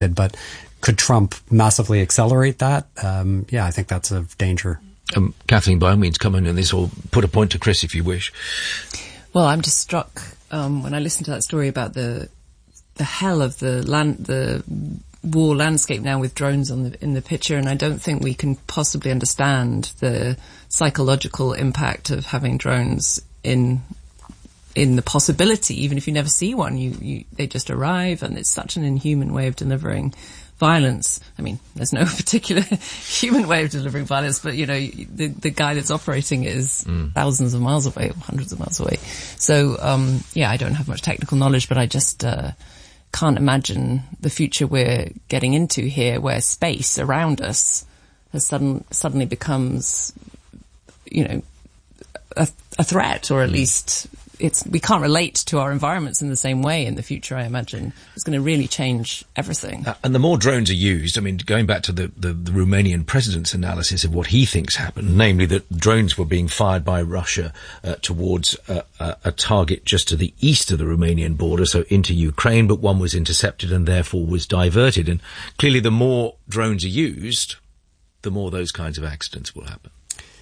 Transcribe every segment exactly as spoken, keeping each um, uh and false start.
but could Trump massively accelerate that? Um, yeah, I think that's a danger. Um, Kathleen, by all means, come in on this, or put a point to Chris if you wish. Well, I'm just struck um, when I listened to that story about the the hell of the land, the war landscape now with drones on the, in the picture, and I don't think we can possibly understand the psychological impact of having drones in in the possibility, even if you never see one, you, you they just arrive, and it's such an inhuman way of delivering violence. I mean, there's no particular human way of delivering violence, but, you know, the, the guy that's operating it is mm. thousands of miles away, or hundreds of miles away. So, um, yeah, I don't have much technical knowledge, but I just uh, can't imagine the future we're getting into here, where space around us has sudden, suddenly becomes, you know, a, a threat, or at mm. least it's, we can't relate to our environments in the same way in the future, I imagine. It's going to really change everything. Uh, and the more drones are used, I mean, going back to the, the, the Romanian president's analysis of what he thinks happened, namely that drones were being fired by Russia uh, towards uh, a, a target just to the east of the Romanian border, so into Ukraine, but one was intercepted and therefore was diverted. And clearly the more drones are used, the more those kinds of accidents will happen.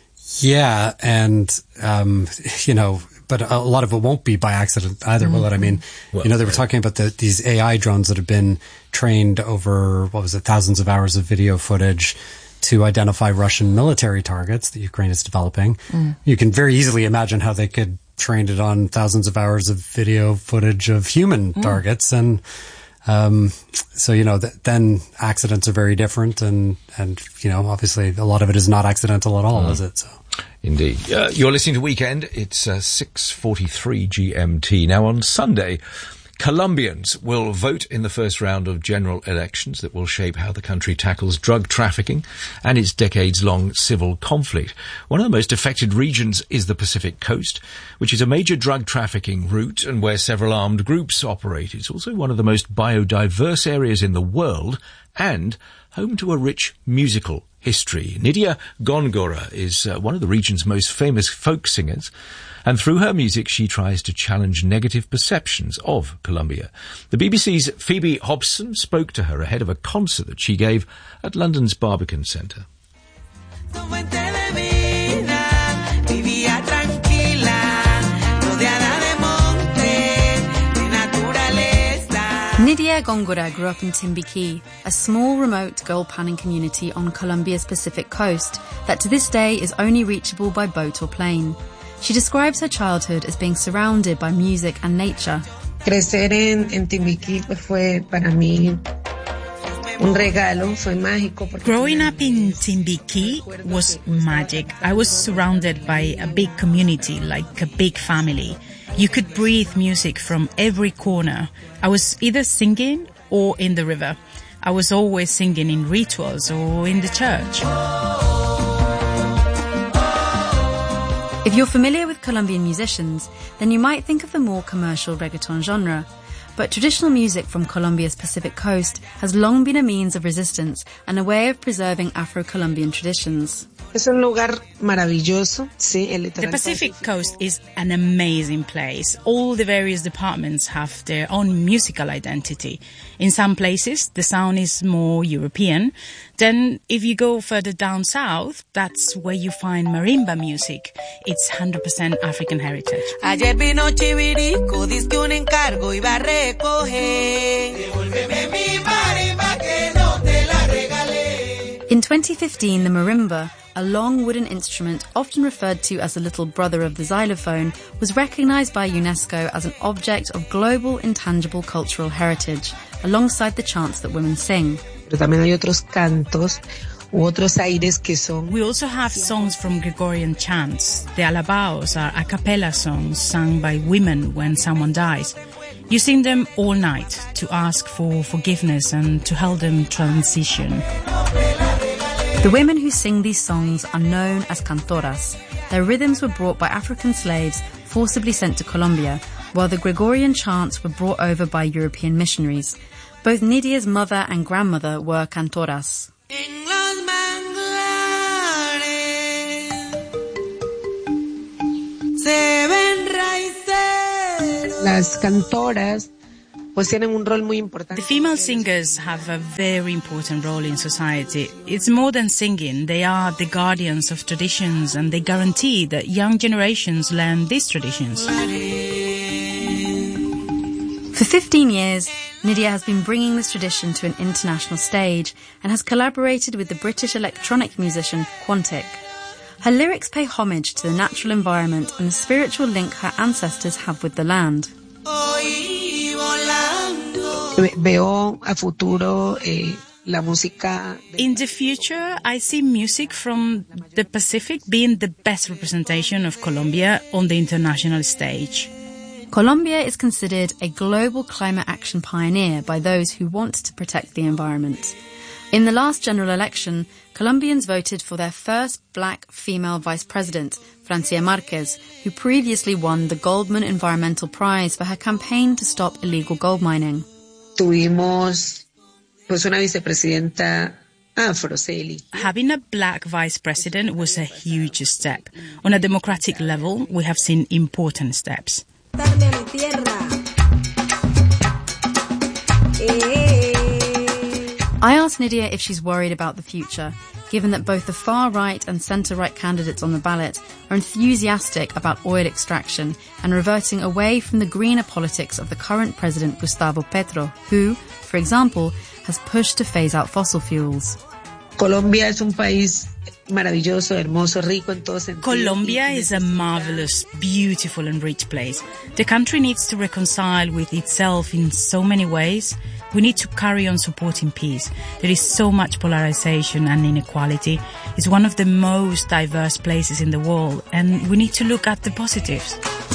Yeah, and, um, you know, but a lot of it won't be by accident either, mm-hmm. will it? I mean, well, you know, they were talking about the, these A I drones that have been trained over, what was it, thousands of hours of video footage to identify Russian military targets that Ukraine is developing. Mm. You can very easily imagine how they could train it on thousands of hours of video footage of human mm. targets. And um, so, you know, th- then accidents are very different. And, and, you know, obviously a lot of it is not accidental at all, mm. is it? So. Indeed. Uh, you're listening to Weekend. It's uh, six forty-three G M T. Now, on Sunday, Colombians will vote in the first round of general elections that will shape how the country tackles drug trafficking and its decades-long civil conflict. One of the most affected regions is the Pacific Coast, which is a major drug trafficking route and where several armed groups operate. It's also one of the most biodiverse areas in the world and home to a rich musical history. Nydia Góngora is uh, one of the region's most famous folk singers, and through her music she tries to challenge negative perceptions of Colombia. The B B C's Phoebe Hobson spoke to her ahead of a concert that she gave at London's Barbican Centre. Nydia Góngora grew up in Timbiquí, a small, remote gold panning community on Colombia's Pacific coast that to this day is only reachable by boat or plane. She describes her childhood as being surrounded by music and nature. Crecer en, en Timbiquí fue para mí un regalo, fue mágico. Growing up in Timbiquí was magic. I was surrounded by a big community, like a big family. You could breathe music from every corner. I was either singing or in the river. I was always singing in rituals or in the church. If you're familiar with Colombian musicians, then you might think of the more commercial reggaeton genre. But traditional music from Colombia's Pacific coast has long been a means of resistance and a way of preserving Afro-Colombian traditions. Es un lugar maravilloso. Sí, el the Pacific Coast is an amazing place. All the various departments have their own musical identity. In some places, the sound is more European. Then, if you go further down south, that's where you find marimba music. It's one hundred percent African heritage. Ayer vino Chivirico, dizque un encargo iba a recoger. Devuélveme mi marimba que no te la regalé. In twenty fifteen, the marimba, a long wooden instrument often referred to as the little brother of the xylophone, was recognized by UNESCO as an object of global intangible cultural heritage, alongside the chants that women sing. Pero también hay otros cantos u otros aires que son. We also have songs from Gregorian chants. The alabaos are a cappella songs sung by women when someone dies. You sing them all night to ask for forgiveness and to help them transition. The women who sing these songs are known as cantoras. Their rhythms were brought by African slaves forcibly sent to Colombia, while the Gregorian chants were brought over by European missionaries. Both Nydia's mother and grandmother were cantoras. Las cantoras pues tienen un rol muy importante. The female singers have a very important role in society. It's more than singing. They are the guardians of traditions, and they guarantee that young generations learn these traditions. For fifteen years, Nydia has been bringing this tradition to an international stage and has collaborated with the British electronic musician Quantic. Her lyrics pay homage to the natural environment and the spiritual link her ancestors have with the land. Veo a futuro eh, la música. In the future, I see music from the Pacific being the best representation of Colombia on the international stage. Colombia is considered a global climate action pioneer by those who want to protect the environment. In the last general election, Colombians voted for their first black female vice president, Francia Marquez, who previously won the Goldman Environmental Prize for her campaign to stop illegal gold mining. Tuvimos pues una vicepresidenta afro, Celi. Having a black vice president was a huge step. On a democratic level, we have seen important steps. I asked Nydia if she's worried about the future, given that both the far-right and centre-right candidates on the ballot are enthusiastic about oil extraction and reverting away from the greener politics of the current president Gustavo Petro, who, for example, has pushed to phase out fossil fuels. Colombia es un país maravilloso, hermoso, rico en todos sentidos. Colombia is a marvelous, beautiful and rich place. The country needs to reconcile with itself in so many ways. We need to carry on supporting peace. There is so much polarization and inequality. It's one of the most diverse places in the world, and we need to look at the positives.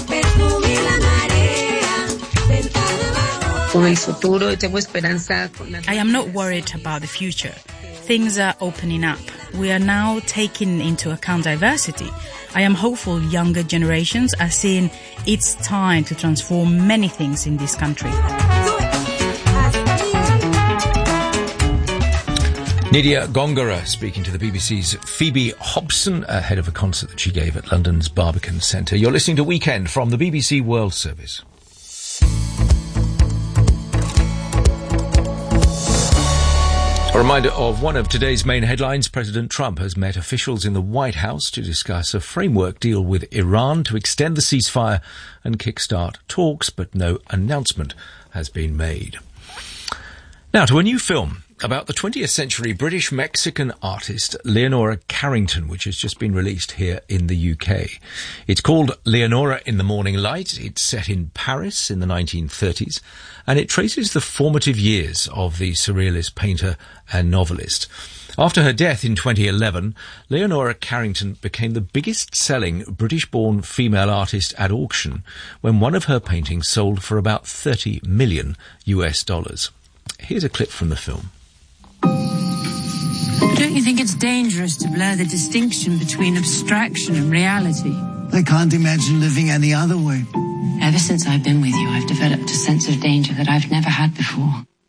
I am not worried about the future. Things are opening up. We are now taking into account diversity. I am hopeful younger generations are seeing it's time to transform many things in this country. Nydia Gongora speaking to the B B C's Phoebe Hobson ahead of a concert that she gave at London's Barbican Centre. You're listening to Weekend from the B B C World Service. A reminder of one of today's main headlines. President Trump has met officials in the White House to discuss a framework deal with Iran to extend the ceasefire and kickstart talks, but no announcement has been made. Now to a new film about the twentieth century British-Mexican artist Leonora Carrington, which has just been released here in the U K. It's called Leonora in the Morning Light. It's set in Paris in the nineteen thirties, and it traces the formative years of the surrealist painter and novelist. After her death in twenty eleven, Leonora Carrington became the biggest-selling British-born female artist at auction when one of her paintings sold for about thirty million U S dollars. Here's a clip from the film. Don't you think it's dangerous to blur the distinction between abstraction and reality? I can't imagine living any other way. Ever since I've been with you, I've developed a sense of danger that I've never had before.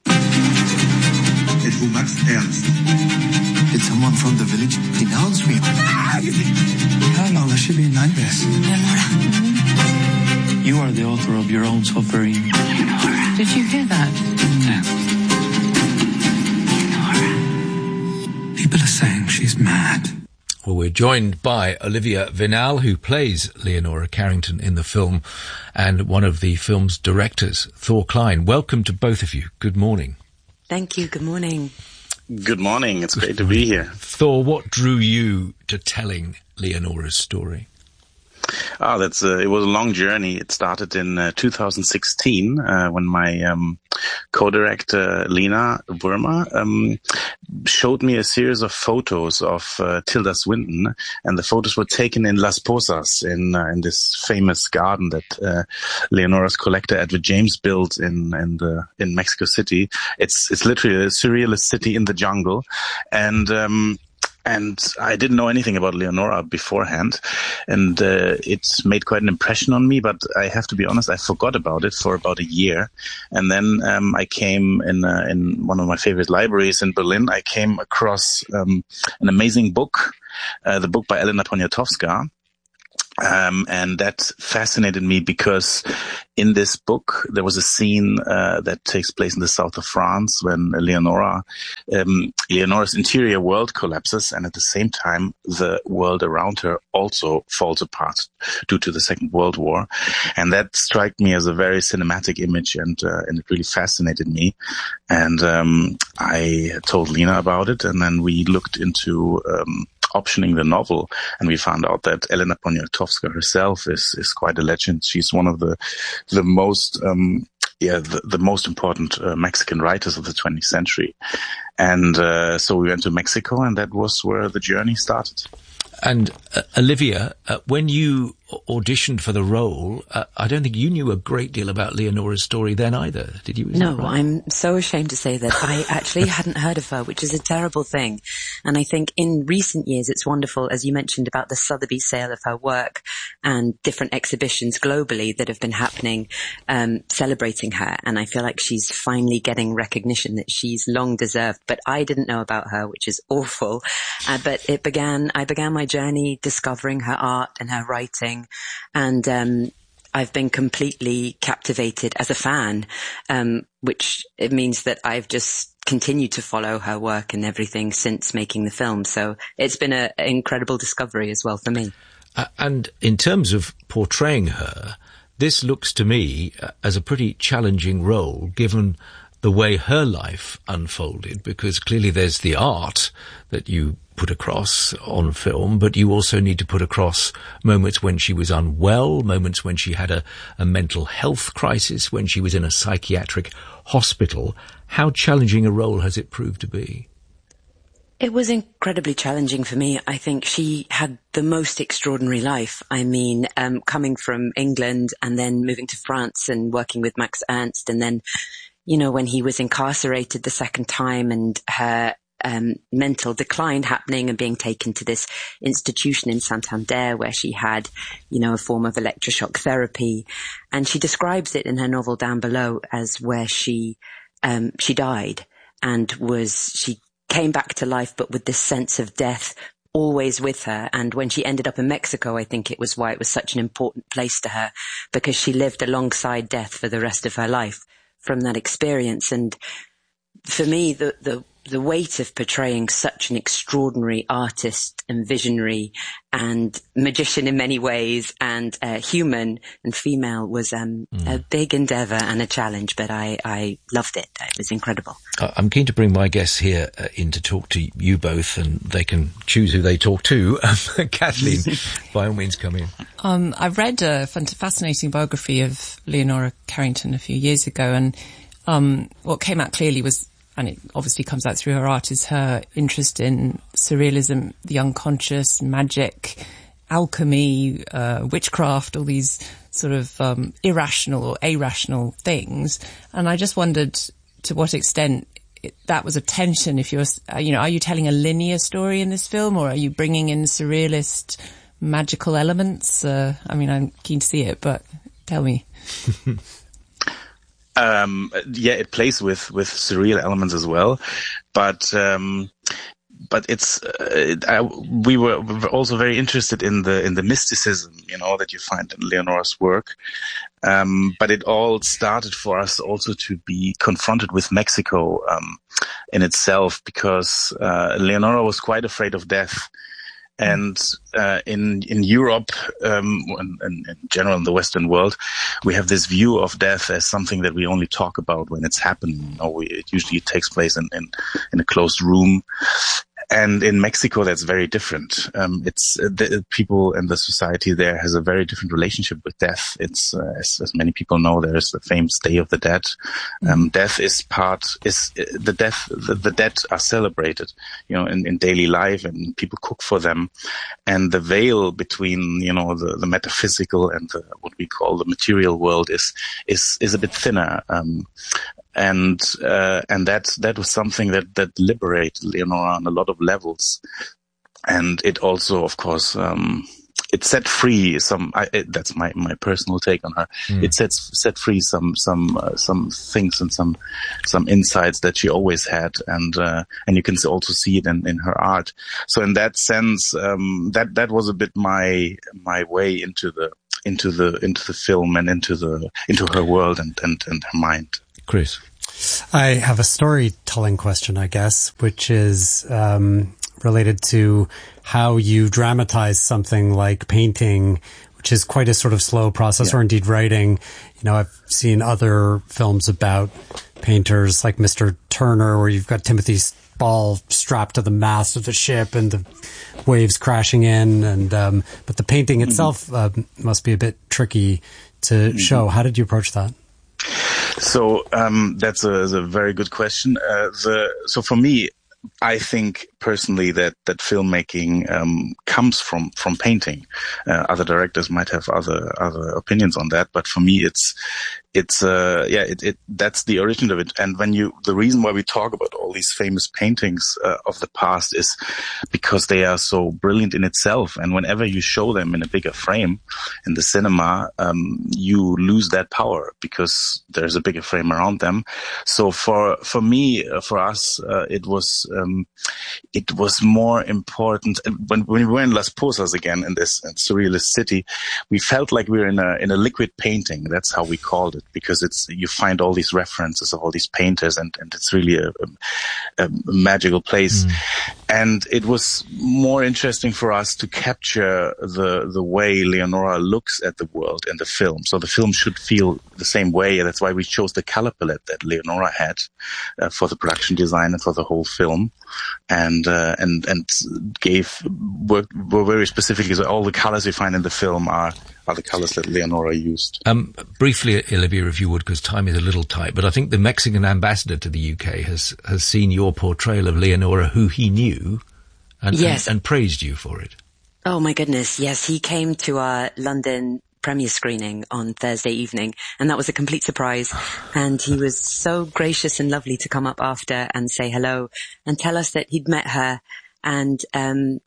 It will Max Ernst. Did someone from the village denounce me? How long has she been like this? Leonora. You are the author of your own suffering. Leonora. Did you hear that? No. People are saying she's mad. Well, we're joined by Olivia Vinal, who plays Leonora Carrington in the film, and one of the film's directors, Thor Klein. Welcome to both of you. Good morning. Thank you. Good morning. Good morning. It's great to be here. Thor, what drew you to telling Leonora's story? Oh, that's uh, it was a long journey. It started in uh, two thousand sixteen uh, when my um, co-director Lena Wurmer um, showed me a series of photos of uh, Tilda Swinton, and the photos were taken in Las Posas, in uh, in this famous garden that uh, Leonora's collector Edward James built in in, the, in Mexico City. It's it's literally a surrealist city in the jungle, and um, And I didn't know anything about Leonora beforehand, and uh, it's made quite an impression on me, but I have to be honest, I forgot about it for about a year. And then um, I came in uh, in one of my favorite libraries in Berlin, I came across um, an amazing book, uh, the book by Elena Poniatowska, Um, and that fascinated me because in this book, there was a scene uh, that takes place in the south of France when Leonora, um, Leonora's interior world collapses, and at the same time, the world around her also falls apart due to the Second World War. And that struck me as a very cinematic image, and uh, and it really fascinated me. And um, I told Lena about it, and then we looked into um, optioning the novel, and we found out that Elena Poniatowska herself is is quite a legend. She's one of the the most um yeah the, the most important uh, Mexican writers of the twentieth century. And uh, so we went to Mexico, and that was where the journey started. And uh, Olivia, uh, when you auditioned for the role, uh, I don't think you knew a great deal about Leonora's story then either, did you? Is no, right? I'm so ashamed to say that I actually hadn't heard of her, which is a terrible thing. And I think in recent years it's wonderful, as you mentioned, about the Sotheby's sale of her work and different exhibitions globally that have been happening, um, celebrating her. And I feel like she's finally getting recognition that she's long deserved. But I didn't know about her, which is awful. Uh, but it began, I began my journey discovering her art and her writing, and um I've been completely captivated as a fan, um which it means that I've just continued to follow her work and everything since making the film. So it's been an incredible discovery as well for me. Uh, and in terms of portraying her, this looks to me uh, as a pretty challenging role, given the way her life unfolded, because clearly there's the art that you put across on film, but you also need to put across moments when she was unwell, moments when she had a, a mental health crisis, when she was in a psychiatric hospital. How challenging a role has it proved to be? It was incredibly challenging for me. I think she had the most extraordinary life. I mean, um, coming from England and then moving to France and working with Max Ernst, and then, you know, when he was incarcerated the second time, and her um mental decline happening and being taken to this institution in Santander where she had, you know, a form of electroshock therapy. And she describes it in her novel Down Below as where she um she died and was she came back to life, but with this sense of death always with her. And when she ended up in Mexico, I think it was why it was such an important place to her, because she lived alongside death for the rest of her life from that experience. And for me, the the the weight of portraying such an extraordinary artist and visionary and magician in many ways, and uh, human and female, was um, mm. a big endeavour and a challenge, but I, I loved it. It was incredible. I'm keen to bring my guests here uh, in to talk to you both, and they can choose who they talk to. Kathleen, by all means, come in. Um, I read a fascinating biography of Leonora Carrington a few years ago, and um, what came out clearly was, and it obviously comes out through her art, is her interest in surrealism, the unconscious, magic, alchemy, uh, witchcraft, all these sort of um, irrational or irrational things. And I just wondered to what extent it, that was a tension. If you're, uh, you know, are you telling a linear story in this film, or are you bringing in surrealist, magical elements? Uh, I mean, I'm keen to see it, but tell me. Um, yeah, it plays with, with surreal elements as well, but, um, but it's, uh, it, I, we were also very interested in the, in the mysticism, you know, that you find in Leonora's work. Um, but it all started for us also to be confronted with Mexico, um, in itself, because, uh, Leonora was quite afraid of death. And uh, in in Europe, um, and, and in general in the Western world, we have this view of death as something that we only talk about when it's happened. You know, we, it usually takes place in, in, in a closed room. And in Mexico, that's very different. Um, it's uh, the people and the society there has a very different relationship with death. It's uh, as, as many people know, there is the famous Day of the Dead. Um, death is part is uh, the death. The, the dead are celebrated, you know, in, in daily life, and people cook for them. And the veil between, you know, the, the metaphysical and the, what we call the material world is is is a bit thinner. Um, And, uh, and that, that was something that, that liberated Leonora on a lot of levels. And it also, of course, um, it set free some. I, it, that's my, my personal take on her. Mm. It sets set free some some uh, some things and some some insights that she always had, and uh, and you can also see it in, in her art. So in that sense, um, that that was a bit my my way into the into the into the film and into the into her world and and, and her mind. Chris, I have a storytelling question, I guess, which is um, related to how you dramatize something like painting, which is quite a sort of slow process, yeah. or indeed writing. You know, I've seen other films about painters like Mister Turner, where you've got Timothy Spall strapped to the mast of the ship and the waves crashing in, and um, but the painting itself mm-hmm. uh, must be a bit tricky to mm-hmm. show. How did you approach that? So um, that's a, is a very good question. Uh, the, so for me, I think personally that that filmmaking um, comes from from painting. Uh, other directors might have other other opinions on that, but for me, it's it's uh, yeah, it, it that's the origin of it. And when you the reason why we talk about all these famous paintings uh, of the past is because they are so brilliant in itself. And whenever you show them in a bigger frame in the cinema, um, you lose that power because there's a bigger frame around them. So for for me, uh, for us, uh, it was. Um, it was more important when, when we were in Las Posas again in this surrealist city. We felt like we were in a in a liquid painting. That's how we called it, because it's you find all these references of all these painters, and, and it's really a, a, a magical place. Mm. And it was more interesting for us to capture the the way Leonora looks at the world in the film. So the film should feel the same way. That's why we chose the color palette that Leonora had uh, for the production design and for the whole film. And uh, and and gave were, were very specific, because all the colors you find in the film are are the colors that Leonora used. Um, briefly, Olivia, if you would, because time is a little tight, but I think the Mexican ambassador to the U K has has seen your portrayal of Leonora, who he knew, and, yes. and, and praised you for it. Oh my goodness, yes, he came to our London premiere screening on Thursday evening, and that was a complete surprise. And he was so gracious and lovely to come up after and say hello and tell us that he'd met her. And um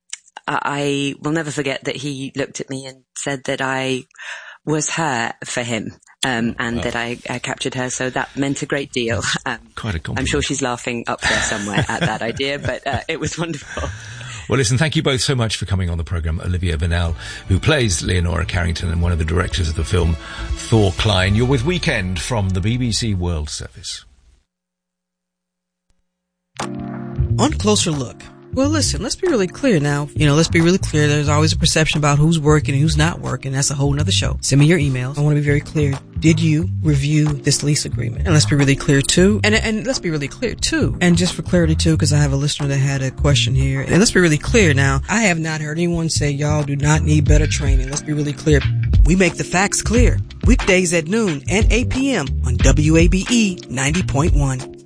I will never forget that he looked at me and said that I was her for him, um and oh. that I, I captured her. So that meant a great deal. Um, Quite a compliment. I'm sure she's laughing up there somewhere at that idea, but uh, it was wonderful. Well, listen, thank you both so much for coming on the programme. Olivia Bernal, who plays Leonora Carrington, and one of the directors of the film, Thor Klein. You're with Weekend from the B B C World Service. On Closer Look. Well, listen, let's be really clear now. You know, let's be really clear. There's always a perception about who's working and who's not working. That's a whole nother show. Send me your emails. I want to be very clear. Did you review this lease agreement? And let's be really clear, too. And and let's be really clear, too. And just for clarity, too, because I have a listener that had a question here. And let's be really clear now. I have not heard anyone say y'all do not need better training. Let's be really clear. We make the facts clear. Weekdays at noon and eight p.m. on W A B E ninety point one.